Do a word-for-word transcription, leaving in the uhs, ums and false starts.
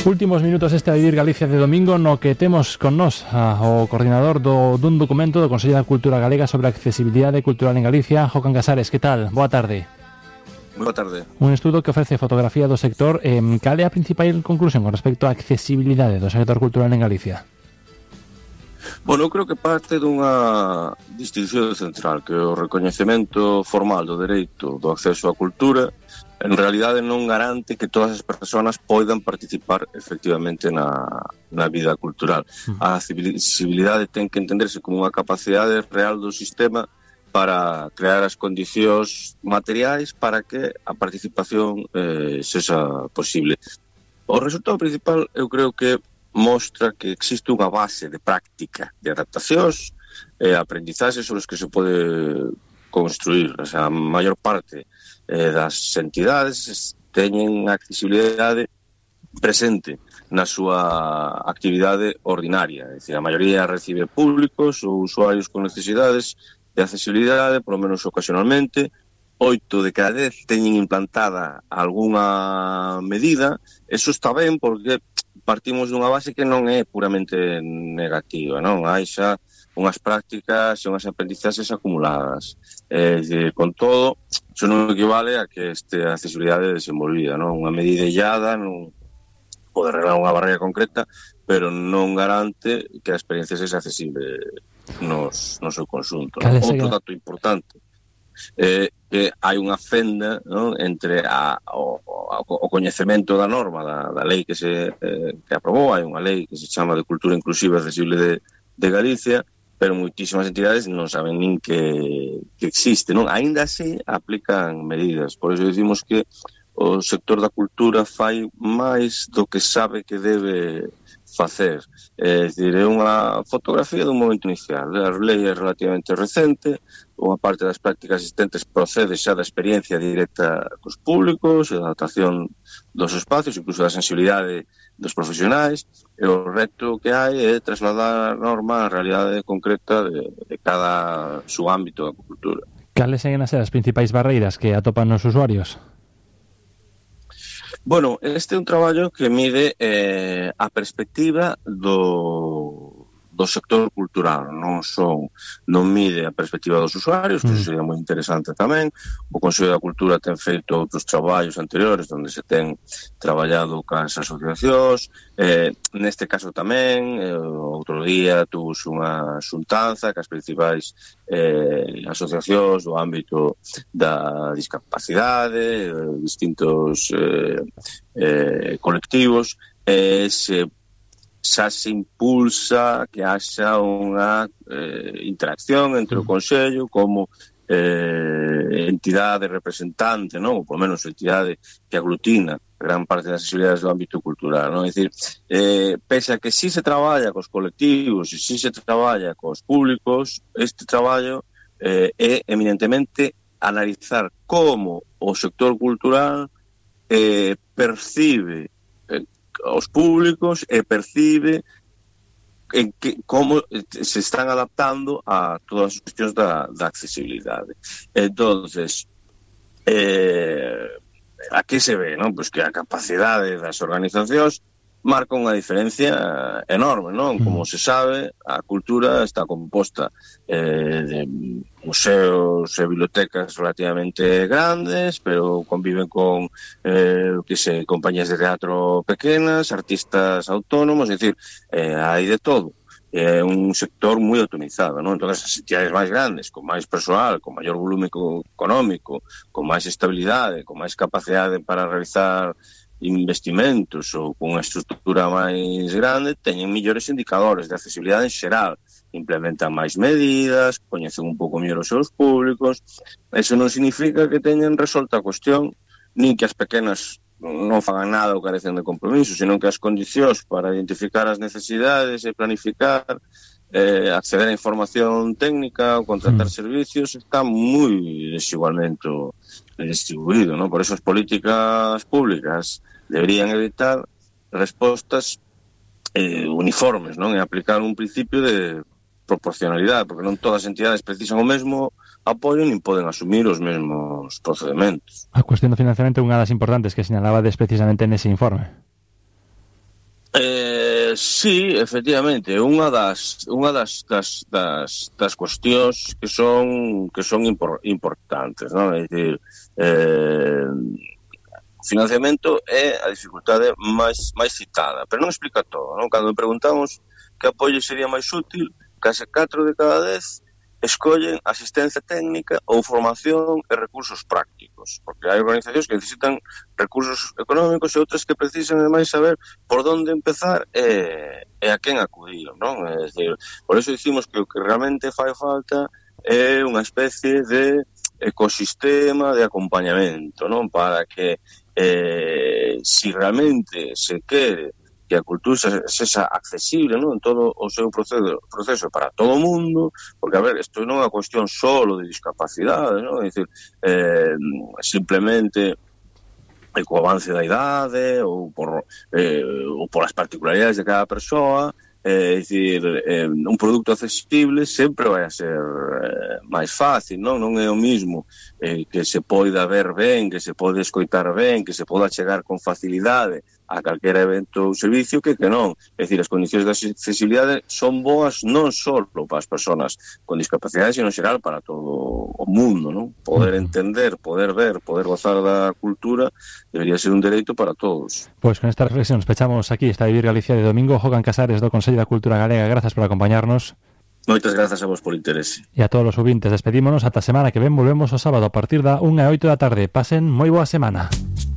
Últimos minutos este a Vivir Galicia de domingo, no que temos con nós a, o coordinador do, dun documento do Consello da Cultura Galega sobre a accesibilidade cultural en Galicia, Jocan Casares. Que tal? Boa tarde. Boa tarde. Un estudo que ofrece fotografía do sector. Eh, cal é a principal conclusión con respecto á accesibilidade do sector cultural en Galicia? Bueno, eu creo que parte dunha distinción central, que o recoñecemento formal do dereito do acceso á cultura en realidade non garante que todas as persoas poidan participar efectivamente na, na vida cultural. A accesibilidade ten que entenderse como unha capacidade real do sistema para crear as condicións materiais para que a participación eh, sexa posible. O resultado principal eu creo que mostra que existe unha base de práctica de adaptacións e eh, aprendizaxes sobre os que se pode construir. O sea, a maior parte eh, das entidades teñen a accesibilidade presente na súa actividade ordinaria. É dicir, a maioría recibe públicos ou usuarios con necesidades de accesibilidade, polo menos ocasionalmente. Oito de cada dez teñen implantada algunha medida. Eso está ben porque partimos dunha base que non é puramente negativa, non? Hai xa unhas prácticas e unhas aprendizaxes acumuladas. É dicir, con todo, iso non equivale a que este a accesibilidade desenvolvida, non? Unha medida illada non pode arreglar unha barreira concreta, pero non garante que a experiencia sexa accesible nos, no seu conxunto. Outro dato importante é que hai unha fenda, non, entre a, o, o coñecemento da norma da, da lei que se eh, que aprobou. Hai unha lei que se chama de Cultura Inclusiva e Accesible de, de Galicia, pero moitísimas entidades non saben nin que, que existe, non? Ainda así aplican medidas. Por iso dicimos que o sector da cultura fai máis do que sabe que debe facer. É dicir, é unha fotografía dun momento inicial. A lei é relativamente recente, unha parte das prácticas existentes procede xa da experiencia directa cos públicos, da adaptación dos espacios, incluso da sensibilidade dos profesionais, e o reto que hai é trasladar a norma á realidade concreta de, de cada subámbito da cultura. Cales seguen a ser as principais barreiras que atopan os usuarios? Bueno, este é un traballo que mide eh, a perspectiva do, do sector cultural, non son, non mide a perspectiva dos usuarios, que mm. sería moi interesante tamén. O Consello da Cultura ten feito outros traballos anteriores onde se ten traballado cas asociacións, eh, neste caso tamén, eh, outro día tuvos unha xuntanza cas principais eh, asociacións do ámbito da discapacidade, eh, distintos eh, eh, colectivos, e eh, se xa se impulsa que haxa unha eh, interacción entre o Consello como eh, entidade representante, non? Ou, por menos, entidade que aglutina gran parte das accesibilidades do ámbito cultural, non? É dicir, eh, pese a que si se traballa cos colectivos e si se traballa cos públicos, este traballo eh, é eminentemente analizar como o sector cultural eh, percibe eh, os públicos e percibe en que, como se están adaptando a todas as cuestións da, da accesibilidade. Entonces, eh, aquí se ve, non? Pues que a capacidade das organizacións marca unha diferencia enorme, non? Como se sabe, a cultura está composta eh, de museos e bibliotecas relativamente grandes, pero conviven con eh, que se, compañías de teatro pequenas, artistas autónomos, é dicir, eh, hai de todo. É un sector moi atomizado, non? Entón, as entidades máis grandes, con máis persoal, con maior volume económico, con máis estabilidade, con máis capacidade para realizar investimentos ou con unha estrutura máis grande, teñen millores indicadores de accesibilidade en xeral, implementan máis medidas, coñecen un pouco mellor os seus públicos. Eso non significa que teñen resolta a cuestión, nin que as pequenas non fagan nada ou carecen de compromiso, senón que as condicións para identificar as necesidades e planificar, eh, acceder a información técnica ou contratar mm. servicios está moi desigualmente distribuído, ¿no? Por eso as políticas públicas deberían evitar respostas eh, uniformes, non? E aplicar un principio de proporcionalidade, porque non todas as entidades precisan o mesmo apoio nin poden asumir os mesmos procedementos. A cuestión do financiamento é unha das importantes que señalabades precisamente nese informe. Eh, sí, efectivamente, unha das unha das das das, das cuestións que son que son impor, importantes, non? É dicir, eh, o financiamento é a dificultade máis máis citada, pero non explica todo, non? Cando preguntamos que apoio sería máis útil, case catro de cada dez escollen asistencia técnica ou formación e recursos prácticos, porque hai organizacións que necesitan recursos económicos e outras que precisan ademais saber por onde empezar e, e a quen acudir, non? É dicir, por eso dicimos que o que realmente fai falta é unha especie de ecosistema de acompañamento, non? Para que eh, si realmente se quere que a cultura sexa accesible, non? En todo o seu proceso, proceso para todo o mundo, porque, a ver, isto non é unha cuestión solo de discapacidade, non? É dicir, eh, simplemente eh, co avance da idade ou por, eh, ou por as particularidades de cada persoa, é dicir, eh, un produto accesible sempre vai a ser eh, máis fácil, non? Non é o mismo eh, que se poida ver ben, que se pode escoitar ben, que se poda chegar con facilidade a calquera evento ou servicio que que non. É dicir, as condicións de accesibilidade son boas non só para as persoas con discapacidade, sino en xeral para todo o mundo, non? Poder entender, poder ver, poder gozar da cultura debería ser un dereito para todos. Pois con esta reflexión pechamos aquí esta Vivir Galicia de domingo. Jocan Casares do Consello da Cultura Galega, grazas por acompañarnos. Moitas grazas a vos por interese. E a todos os ouvintes, despedímonos ata a semana que ven. Volvemos o sábado a partir da unha e oito da tarde. Pasen moi boa semana.